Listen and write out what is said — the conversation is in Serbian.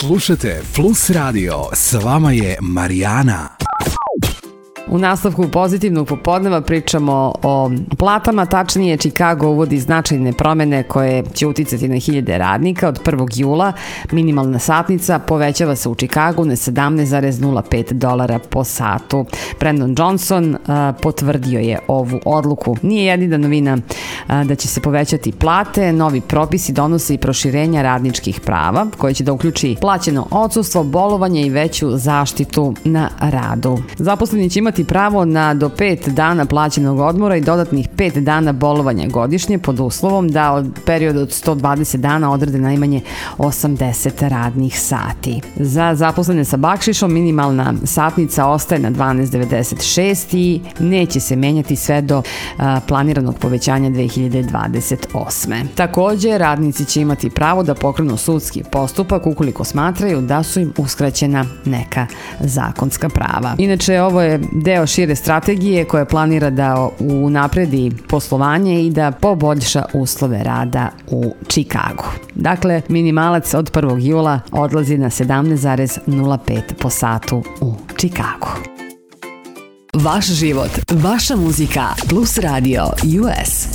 Slušajte Plus Radio, s vama je Marijana. U nastavku pozitivnog popodneva pričamo o platama, tačnije Chicago uvodi značajne promene koje će uticati na hiljade radnika. Od 1. jula minimalna satnica povećava se u Chicagu na $17,05 po satu. Brandon Johnson potvrdio je ovu odluku. Nije jedina novina da će se povećati plate, novi propisi donose i proširenja radničkih prava koje će da uključi plaćeno odsustvo, bolovanje i veću zaštitu na radu. Zaposleni će imati pravo na do 5 dana plaćenog odmora i dodatnih 5 dana bolovanja godišnje pod uslovom da od perioda od 120 dana odrede najmanje 80 radnih sati. Za zaposlene sa bakšišom minimalna satnica ostaje na $12,96 i neće se menjati sve do planiranog povećanja 2028. Takođe, radnici će imati pravo da pokrenu sudski postupak ukoliko smatraju da su im uskraćena neka zakonska prava. Inače, ovo je deo šire strategije koja planira da unapredi poslovanje i da poboljša uslove rada u Chicagu. Dakle, minimalac od 1. jula odlazi na $17,05 po satu u Chicagu. Vaš život, vaša muzika, Plus Radio US.